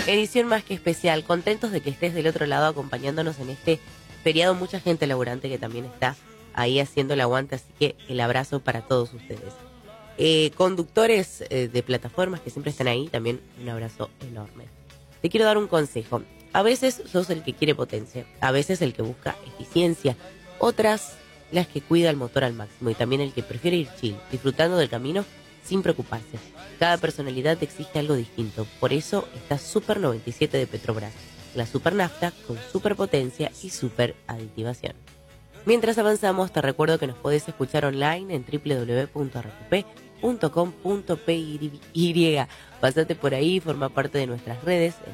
Edición más que especial. Contentos de que estés del otro lado acompañándonos en este feriado. Mucha gente laburante que también está ahí haciendo el aguante, así que el abrazo para todos ustedes. Conductores de plataformas que siempre están ahí, también un abrazo enorme. Te quiero dar un consejo. A veces sos el que quiere potencia, a veces el que busca eficiencia, otras las que cuida el motor al máximo y también el que prefiere ir chill, disfrutando del camino sin preocuparse. Cada personalidad te exige algo distinto, por eso está Super 97 de Petrobras, la super nafta con super potencia y super aditivación. Mientras avanzamos, te recuerdo que nos podés escuchar online en www.rqp.com.py. Pásate por ahí, forma parte de nuestras redes.